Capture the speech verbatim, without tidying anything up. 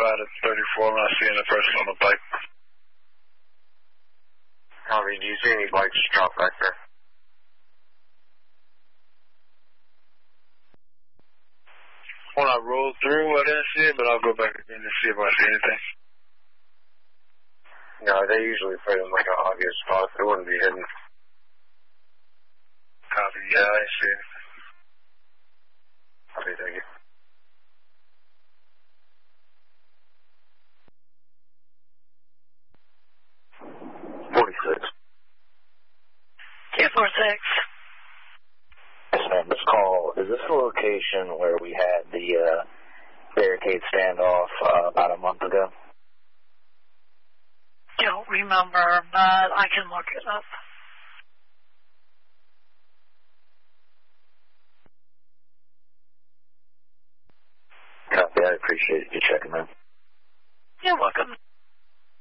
thirty-five to thirty-four when I see any person on the bike. Copy. Do you see any bikes drop back there? When I rolled through, I didn't see it, but I'll go back again to see if I see anything. No, they usually put in like an obvious spot. They wouldn't be hidden. Copy. Yeah, I see it. Copy. Thank you. forty-six. two forty-six. Yes, ma'am. This call, is this the location where we had the uh, barricade standoff uh, about a month ago? Don't remember, but I can look it up. Copy. I appreciate you checking in. You're welcome.